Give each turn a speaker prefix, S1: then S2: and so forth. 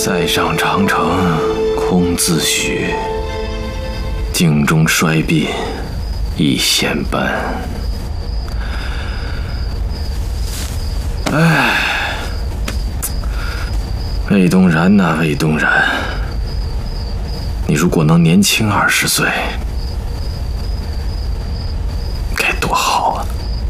S1: 塞上长城空自许，镜中衰鬓已显斑。唉，魏东然呐，魏东然，你如果能年轻20岁，